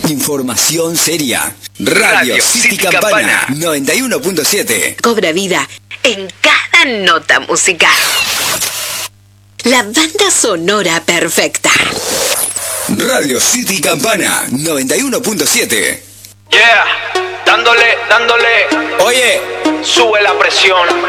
Información seria. Radio City Campana 91.7. Cobra vida en cada nota musical. La banda sonora perfecta. Radio City Campana 91.7. Yeah, dándole. Oye, sube la presión.